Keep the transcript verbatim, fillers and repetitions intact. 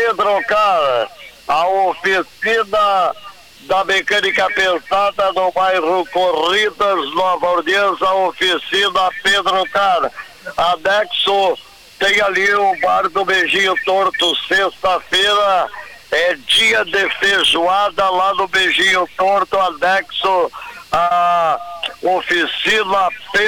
Pedro, cara, a oficina da mecânica pesada no bairro Corridas, Nova Orleans, a oficina Pedro, cara. Anexo, tem ali o bar do Beijinho Torto, sexta-feira, é dia de feijoada lá no Beijinho Torto, anexo a oficina Pedro.